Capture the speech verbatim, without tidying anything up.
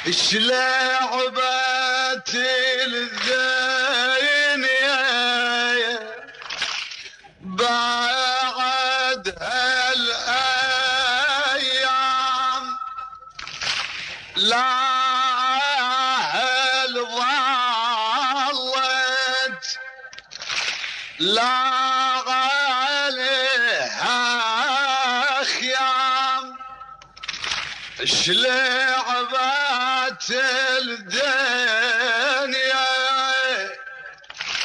شلعبت الدنيا بعد هالايام، لا هل ظلت لا عليها خيام، شلعبت الدنيا